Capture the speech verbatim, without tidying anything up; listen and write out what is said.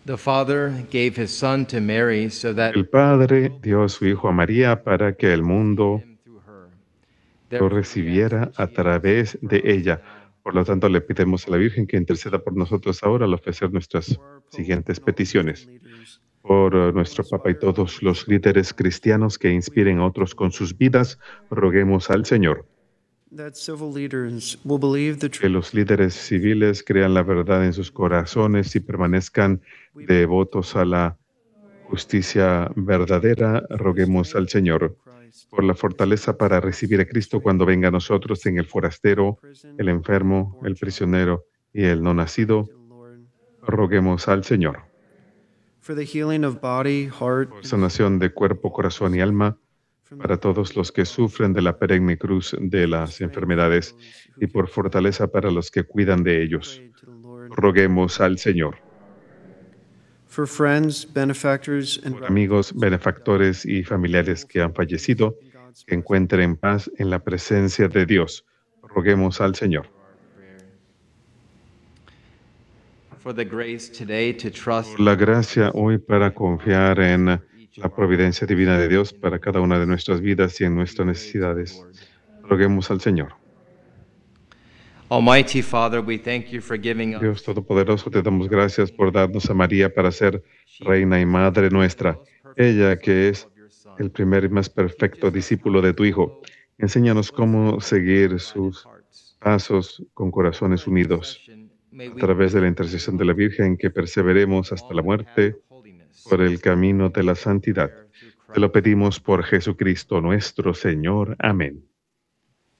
The Father gave his Son to Mary so that El Padre dio a su Hijo a María para que el mundo him through her. lo Therefore, we ask recibiera that a she intercede través for de us ella. now Por lo tanto, le pedimos a la Virgen que interceda por nosotros ahora al ofrecer nuestras for our Pope siguientes and all Christian peticiones. leaders, Por eh, that they will nuestro Papa y inspire todos others los with their líderes lives. cristianos que We inspiren a pray to otros the con sus Lord vidas, roguemos al Señor. that civil leaders will believe the Que truth. los líderes civiles crean la verdad en sus corazones y permanezcan We pray to devotos the a Lord la justicia verdadera, for the roguemos al strength to welcome Señor. Christ Por la as he fortaleza comes para to us, recibir a the Cristo cuando stranger, venga a nosotros en el the forastero, el imprisoned, and the enfermo, newborn el child. prisionero y el no We pray nacido, to the Lord roguemos al Señor. for the healing of body, heart, Por and soul, sanación de cuerpo, corazón y alma, from the para todos permanent los que cross, sufren de la perenne cruz de for the las strength for enfermedades those who y por care for them. fortaleza para los que cuidan de We ellos. pray to the Lord Roguemos al Señor. for friends, benefactors, and Por relatives amigos, who have died, benefactores y that they familiares will que han find peace fallecido, in God's que presence. encuentren paz en la presencia de Dios. Roguemos al Señor. for the grace today to trust Por la gracia hoy para confiar en la providencia divina de Dios para cada una de nuestras vidas y en nuestras necesidades. Roguemos al Señor. Almighty Father, we thank you for giving us Dios Todopoderoso, te damos gracias por darnos a María para ser Reina y Madre nuestra. Ella que es el primer y más perfecto discípulo de tu Hijo. Enséñanos cómo seguir sus pasos con corazones unidos. A través de la intercesión de la Virgen, que perseveremos hasta la muerte por el camino de la santidad. Te lo pedimos por Jesucristo nuestro Señor. Amén.